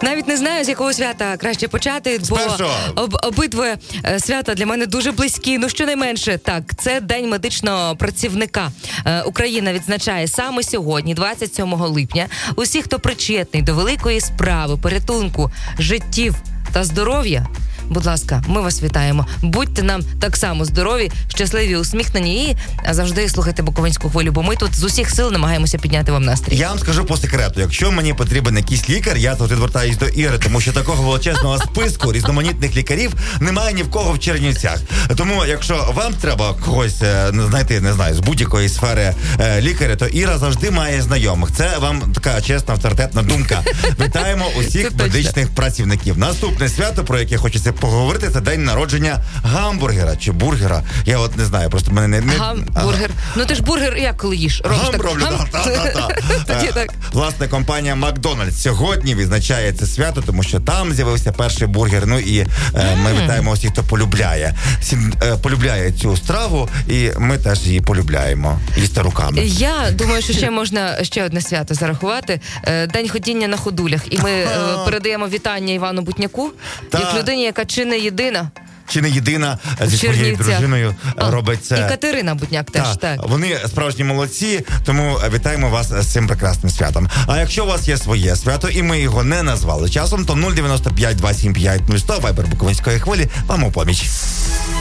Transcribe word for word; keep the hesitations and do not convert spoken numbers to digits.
Навіть не знаю, з якого свята краще почати, бо об, обидва свята для мене дуже близькі. Ну, щонайменше, так, це День медичного працівника. Е, Україна відзначає саме сьогодні, двадцять сьомого липня. Усі, хто причетний до великої справи, порятунку життів та здоров'я, будь ласка, ми вас вітаємо. Будьте нам так само здорові, щасливі, усміхнені і завжди слухайте Буковинську хвилю, бо ми тут з усіх сил намагаємося підняти вам настрій. Я вам скажу по секрету, якщо мені потрібен якийсь лікар, я завжди звертаюсь до Іри, тому що такого величезного списку різноманітних лікарів немає ні в кого в Чернівцях. Тому, якщо вам треба когось знайти, не знаю, з будь-якої сфери е, лікаря, то Іра завжди має знайомих. Це вам така чесна, авторитетна думка. Вітаємо усіх медичних працівників. Наступне свято, про яке хочеться поговорити, це день народження гамбургера чи бургера. Я от не знаю, просто мене не... не... Гамбургер. Ага. Ну ти ж бургер як коли їш? Гам так, роблю, гам? так, так, так. Тоді так. Власне, компанія Макдональдс сьогодні відзначає це свято, тому що там з'явився перший бургер. Ну і е, ми вітаємо усіх, хто полюбляє. Сім, е, полюбляє цю страву, і ми теж її полюбляємо. Їсти руками. Я думаю, що ще можна ще одне свято зарахувати. День ходіння на ходулях. І ми е, передаємо вітання Івану Бутняку, та. як людині, яка чи не єдина. Чи не єдина зі своєю дружиною а, робить це. І Катерина Бутняк теж, так. так. Вони справжні молодці, тому вітаємо вас з цим прекрасним святом. А якщо у вас є своє свято, і ми його не назвали часом, то нуль дев'яносто п'ять двісті сімдесят п'ять нуль сто, вайбер Буковинської хвилі, вам у поміч.